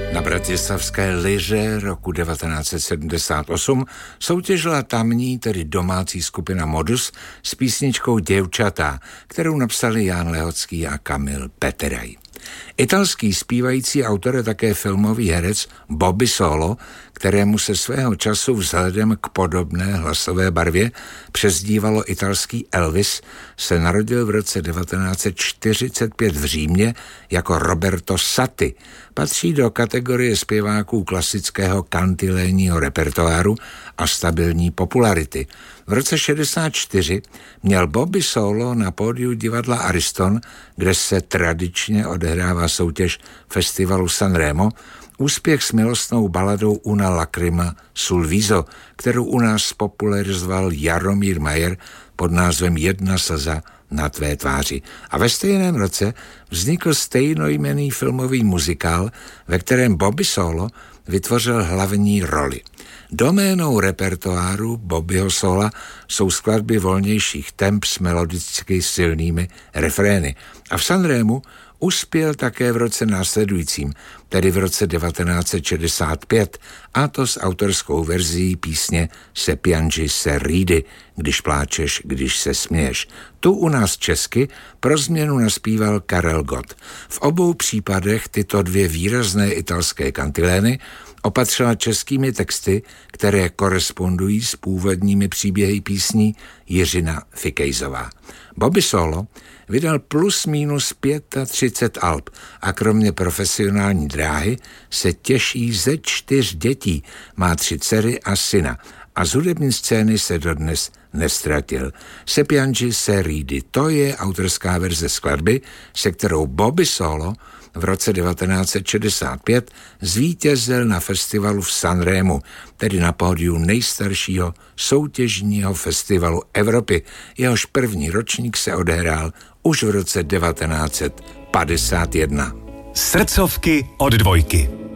Na bratislavské Liře roku 1978 soutěžila tamní, tedy domácí skupina Modus s písničkou Děvčata, kterou napsali Jan Lehocký a Kamil Peteraj. Italský zpívající autor je také filmový herec Bobby Solo, kterému se svého času vzhledem k podobné hlasové barvě přezdívalo italský Elvis, se narodil v roce 1945 v Římě jako Roberto Satti. Patří do kategorie zpěváků klasického kantilénního repertoáru a stabilní popularity. V roce 1964 měl Bobby Solo na pódiu divadla Ariston, kde se tradičně odehrává soutěž festivalu Sanremo, úspěch s milostnou baladou Una lacrima sul viso, kterou u nás spopularizoval Jaromír Majer pod názvem Jedna slza na tvé tváři. A ve stejném roce vznikl stejnojmenný filmový muzikál, ve kterém Bobby Solo vytvořil hlavní roli. Doménou repertoáru Bobbyho Sola jsou skladby volnějších temp s melodicky silnými refrény. A v Sanremu uspěl také v roce následujícím, tedy v roce 1965, a to s autorskou verzí písně Se piangi se ridi, když pláčeš, když se směješ. Tu u nás česky pro změnu naspíval Karel Gott. V obou případech tyto dvě výrazné italské kantilény opatřila českými texty, které korespondují s původními příběhy písní Jiřina Fikejzová. Bobby Solo vydal plus minus 35 alb a kromě profesionální dráhy se těší ze 4 dětí, má 3 dcery a syna a z hudební scény se dodnes nestratil. Se piangi se ridi, to je autorská verze skladby, se kterou Bobby Solo v roce 1965 zvítězil na festivalu v Sanremu, tedy na pódiu nejstaršího soutěžního festivalu Evropy. Jehož první ročník se odehrál už v roce 1951. Srdcovky od Dvojky.